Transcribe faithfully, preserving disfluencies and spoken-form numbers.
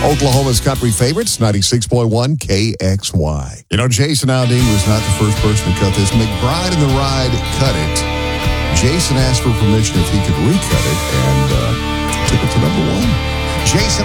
Oklahoma's country favorites, ninety-six point one K X Y. You know, Jason Aldean was not the first person to cut this. McBride and the Ride cut it. Jason asked for permission if he could recut it and uh, took it to number one. Jason